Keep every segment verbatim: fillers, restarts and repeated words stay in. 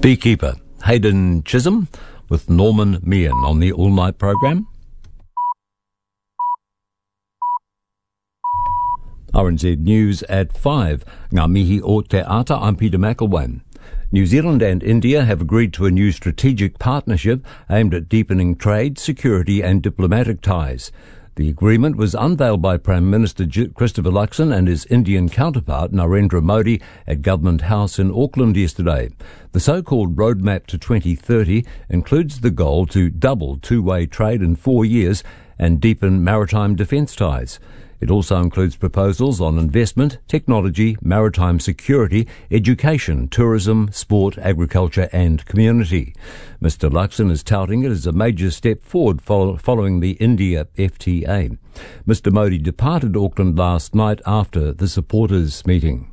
Beekeeper, Hayden Chisholm with Norman Meehan on the All Night programme. R N Z News at five. Ngā mihi o te ata, I'm Peter McElwain. New Zealand and India have agreed to a new strategic partnership aimed at deepening trade, security and diplomatic ties. The agreement was unveiled by Prime Minister Christopher Luxon and his Indian counterpart Narendra Modi at Government House in Auckland yesterday. The so-called Roadmap to twenty thirty includes the goal to double two-way trade in four years and deepen maritime defence ties. It also includes proposals on investment, technology, maritime security, education, tourism, sport, agriculture and community. Mister Luxon is touting it as a major step forward follow, following the India F T A. Mister Modi departed Auckland last night after the supporters' meeting.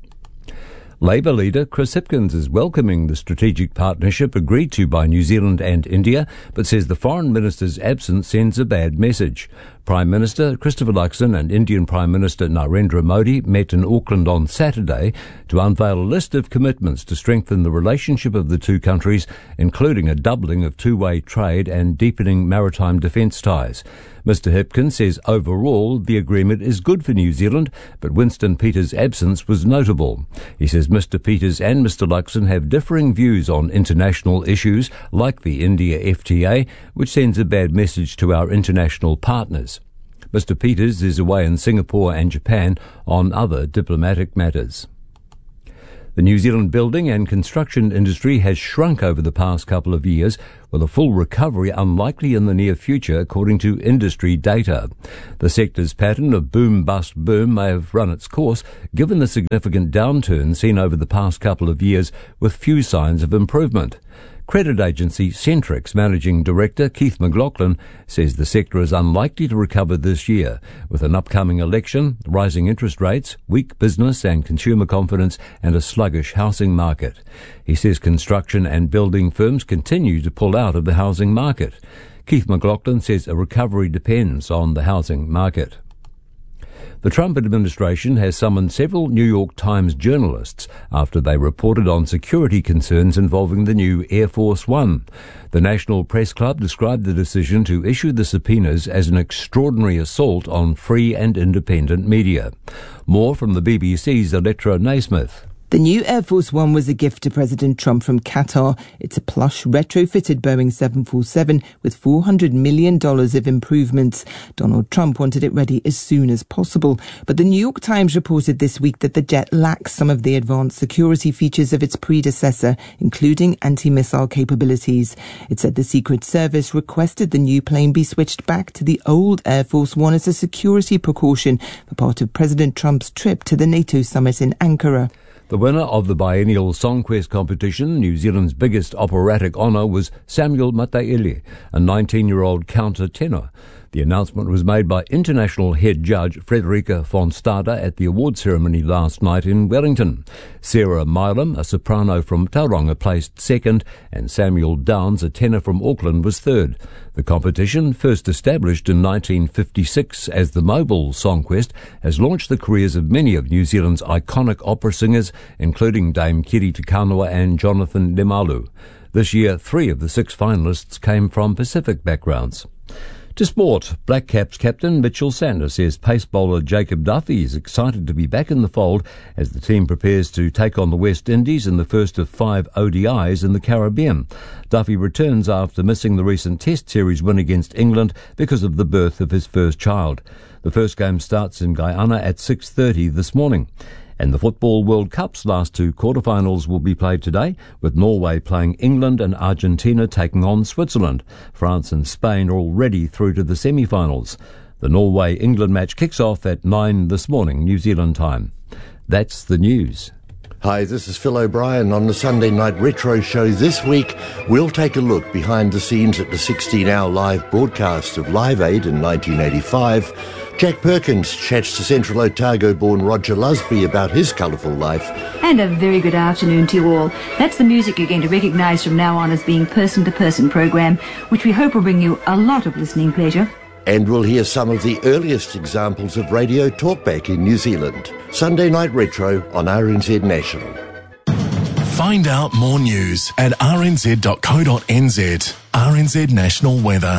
Labour leader Chris Hipkins is welcoming the strategic partnership agreed to by New Zealand and India, but says the foreign minister's absence sends a bad message. Prime Minister Christopher Luxon and Indian Prime Minister Narendra Modi met in Auckland on Saturday to unveil a list of commitments to strengthen the relationship of the two countries, including a doubling of two-way trade and deepening maritime defence ties. Mister Hipkins says overall the agreement is good for New Zealand, but Winston Peters' absence was notable. He says Mister Peters and Mister Luxon have differing views on international issues like the India F T A, which sends a bad message to our international partners. Mister Peters is away in Singapore and Japan on other diplomatic matters. The New Zealand building and construction industry has shrunk over the past couple of years, with a full recovery unlikely in the near future, according to industry data. The sector's pattern of boom-bust-boom may have run its course, given the significant downturn seen over the past couple of years, with few signs of improvement. Credit agency Centrix Managing Director Keith McLaughlin says the sector is unlikely to recover this year, with an upcoming election, rising interest rates, weak business and consumer confidence and a sluggish housing market. He says construction and building firms continue to pull out of the housing market. Keith McLaughlin says a recovery depends on the housing market. The Trump administration has summoned several New York Times journalists after they reported on security concerns involving the new Air Force One. The National Press Club described the decision to issue the subpoenas as an extraordinary assault on free and independent media. More from the B B C's Electra Naismith. The new Air Force One was a gift to President Trump from Qatar. It's a plush, retrofitted Boeing seven forty-seven with four hundred million dollars of improvements. Donald Trump wanted it ready as soon as possible. But the New York Times reported this week that the jet lacks some of the advanced security features of its predecessor, including anti-missile capabilities. It said the Secret Service requested the new plane be switched back to the old Air Force One as a security precaution for part of President Trump's trip to the NATO summit in Ankara. The winner of the biennial Songquest competition, New Zealand's biggest operatic honour, was Samuel Mataele, a nineteen-year-old countertenor. The announcement was made by international head judge Frederica von Stade at the award ceremony last night in Wellington. Sarah Milam, a soprano from Tauranga, placed second, and Samuel Downs, a tenor from Auckland, was third. The competition, first established in nineteen fifty-six as the Mobile Songquest, has launched the careers of many of New Zealand's iconic opera singers, including Dame Kiri Te Kanawa and Jonathan Lemalu. This year, three of the six finalists came from Pacific backgrounds. To sport, Black Caps captain Mitchell Sanders says pace bowler Jacob Duffy is excited to be back in the fold as the team prepares to take on the West Indies in the first of five O D Is in the Caribbean. Duffy returns after missing the recent Test Series win against England because of the birth of his first child. The first game starts in Guyana at six thirty this morning. And the Football World Cup's last two quarterfinals will be played today, with Norway playing England and Argentina taking on Switzerland. France and Spain are already through to the semi-finals. The Norway-England match kicks off at nine this morning, New Zealand time. That's the news. Hi, this is Phil O'Brien. On the Sunday Night Retro Show this week, we'll take a look behind the scenes at the sixteen-hour live broadcast of Live Aid in nineteen eighty-five. Jack Perkins chats to Central Otago-born Roger Lusby about his colourful life. And a very good afternoon to you all. That's the music you're going to recognise from now on as being person-to-person program, which we hope will bring you a lot of listening pleasure. And we'll hear some of the earliest examples of radio talkback in New Zealand. Sunday Night Retro on R N Z National. Find out more news at r n z dot co dot n z. R N Z National Weather.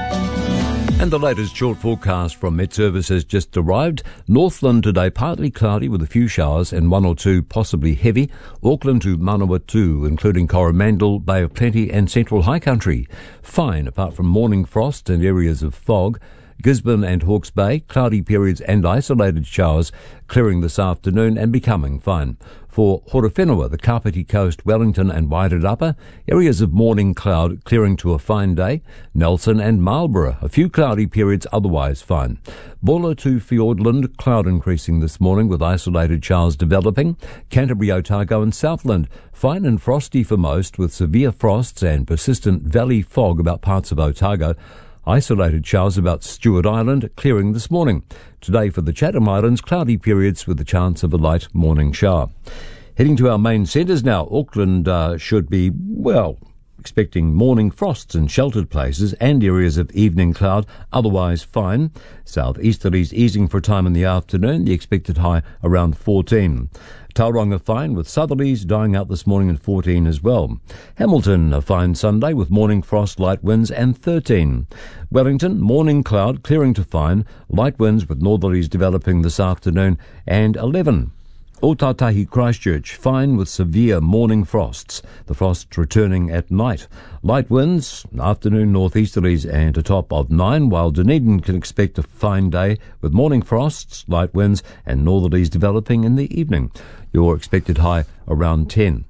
And the latest short forecast from Met Service has just arrived. Northland today partly cloudy with a few showers and one or two possibly heavy. Auckland to Manawatu, including Coromandel, Bay of Plenty and Central High Country. Fine apart from morning frost and areas of fog. Gisborne and Hawke's Bay, cloudy periods and isolated showers, clearing this afternoon and becoming fine. For Horowhenua, the Kapiti Coast, Wellington and Wairarapa, areas of morning cloud clearing to a fine day. Nelson and Marlborough, a few cloudy periods, otherwise fine. Bulla to Fiordland, cloud increasing this morning with isolated showers developing. Canterbury, Otago and Southland, fine and frosty for most with severe frosts and persistent valley fog about parts of Otago. Isolated showers about Stewart Island, clearing this morning. Today for the Chatham Islands, cloudy periods with the chance of a light morning shower. Heading to our main centres now, Auckland uh, should be, well, expecting morning frosts in sheltered places and areas of evening cloud, otherwise fine. Southeasterlies easing for a time in the afternoon, the expected high around fourteen. Tauranga fine with southerlies dying out this morning at fourteen as well. Hamilton a fine Sunday with morning frost, light winds and thirteen. Wellington morning cloud clearing to fine, light winds with northerlies developing this afternoon and eleven. Otatahi Christchurch fine with severe morning frosts, the frosts returning at night. Light winds, afternoon northeasterlies and a top of nine, while Dunedin can expect a fine day with morning frosts, light winds and northerlies developing in the evening. Your expected high around ten.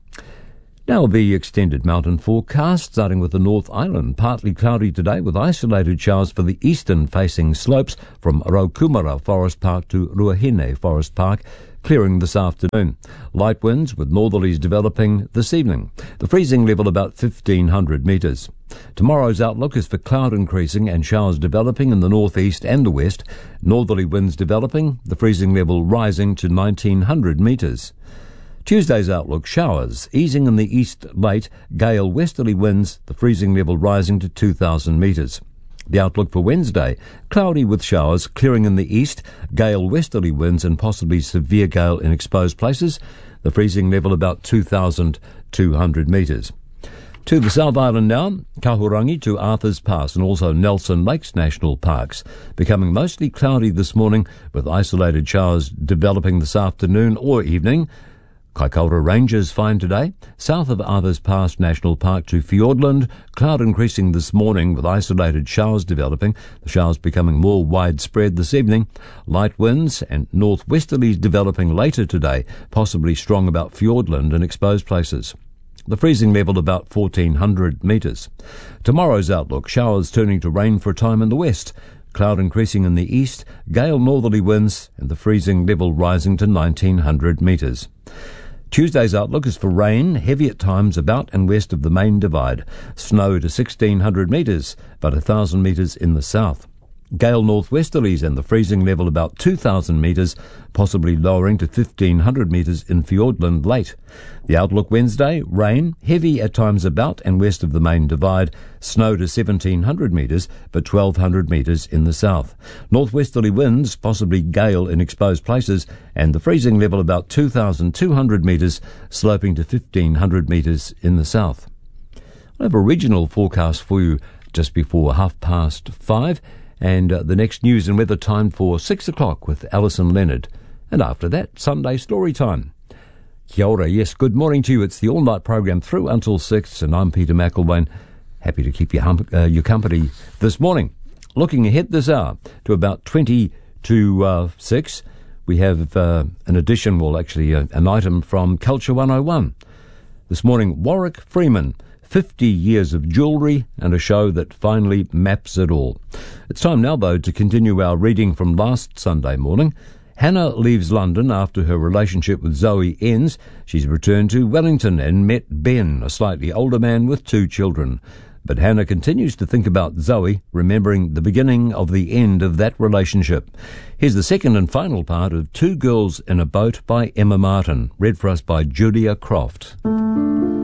Now the extended mountain forecast, starting with the North Island. Partly cloudy today with isolated showers for the eastern-facing slopes from Raukumara Forest Park to Ruahine Forest Park, clearing this afternoon. Light winds with northerlies developing this evening. The freezing level about fifteen hundred metres. Tomorrow's outlook is for cloud increasing and showers developing in the northeast and the west. Northerly winds developing, the freezing level rising to nineteen hundred metres. Tuesday's outlook, showers easing in the east late, gale westerly winds, the freezing level rising to two thousand metres. The outlook for Wednesday, cloudy with showers clearing in the east, gale westerly winds and possibly severe gale in exposed places, the freezing level about two thousand two hundred metres. To the South Island now, Kahurangi to Arthur's Pass and also Nelson Lakes National Parks, becoming mostly cloudy this morning with isolated showers developing this afternoon or evening. Kaikoura Ranges fine today. South of Arthur's Pass National Park to Fiordland, cloud increasing this morning with isolated showers developing, the showers becoming more widespread this evening. Light winds and northwesterlies developing later today, possibly strong about Fiordland and exposed places. The freezing level about fourteen hundred metres. Tomorrow's outlook, showers turning to rain for a time in the west. Cloud increasing in the east, gale northerly winds and the freezing level rising to nineteen hundred metres. Tuesday's outlook is for rain, heavy at times about and west of the main divide. Snow to sixteen hundred metres, about one thousand metres in the south. Gale northwesterlies and the freezing level about two thousand metres, possibly lowering to fifteen hundred metres in Fiordland late. The outlook Wednesday, rain, heavy at times about and west of the main divide. Snow to seventeen hundred metres, but twelve hundred metres in the south. Northwesterly winds, possibly gale in exposed places, and the freezing level about two thousand two hundred metres, sloping to fifteen hundred metres in the south. I have a regional forecast for you just before half past five. And uh, the next news and weather time for six o'clock with Alison Leonard. And after that, Sunday Story Time. Kia ora, yes, good morning to you. It's the all-night program through until six, and I'm Peter McElwain. Happy to keep you hum- uh, your company this morning. Looking ahead this hour to about twenty to uh, six, we have uh, an addition, well, actually uh, an item from Culture one oh one. This morning, Warwick Freeman, fifty years of jewellery and a show that finally maps it all. It's time now, though, to continue our reading from last Sunday morning. Hannah leaves London after her relationship with Zoe ends. She's returned to Wellington and met Ben, a slightly older man with two children. But Hannah continues to think about Zoe, remembering the beginning of the end of that relationship. Here's the second and final part of Two Girls in a Boat by Emma Martin, read for us by Julia Croft.